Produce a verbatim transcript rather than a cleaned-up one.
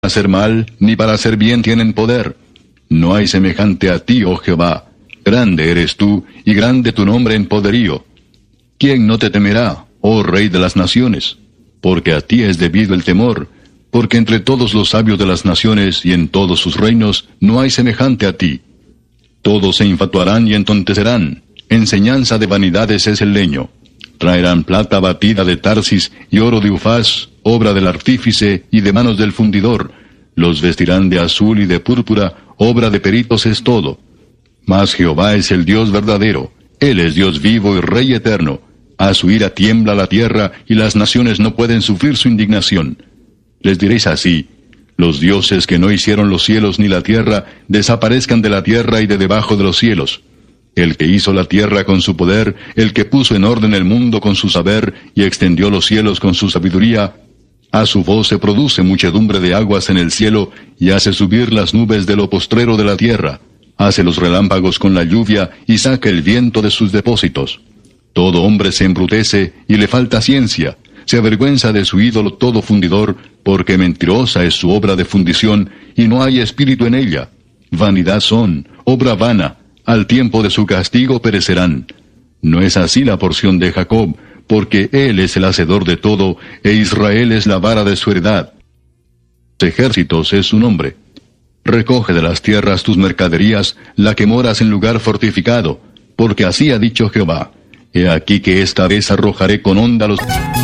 hacer mal, ni para hacer bien tienen poder. No hay semejante a ti, oh Jehová. Grande eres tú, y grande tu nombre en poderío. ¿Quién no te temerá, oh Rey de las naciones? Porque a ti es debido el temor, porque entre todos los sabios de las naciones y en todos sus reinos no hay semejante a ti. Todos se infatuarán y entontecerán. Enseñanza de vanidades es el leño. Traerán plata batida de Tarsis y oro de Ufaz, obra del artífice y de manos del fundidor. Los vestirán de azul y de púrpura, obra de peritos es todo. Mas Jehová es el Dios verdadero. Él es Dios vivo y Rey eterno. A su ira tiembla la tierra, y las naciones no pueden sufrir su indignación. Les diréis así: los dioses que no hicieron los cielos ni la tierra, desaparezcan de la tierra y de debajo de los cielos. El que hizo la tierra con su poder, el que puso en orden el mundo con su saber, y extendió los cielos con su sabiduría, a su voz se produce muchedumbre de aguas en el cielo, y hace subir las nubes de lo postrero de la tierra. Hace los relámpagos con la lluvia, y saca el viento de sus depósitos. Todo hombre se embrutece, y le falta ciencia. Se avergüenza de su ídolo todo fundidor, porque mentirosa es su obra de fundición, y no hay espíritu en ella. Vanidad son, obra vana, al tiempo de su castigo perecerán. No es así la porción de Jacob, porque él es el hacedor de todo, e Israel es la vara de su heredad. Ejércitos es su nombre. Recoge de las tierras tus mercaderías, la que moras en lugar fortificado, porque así ha dicho Jehová: He aquí que esta vez arrojaré con onda los...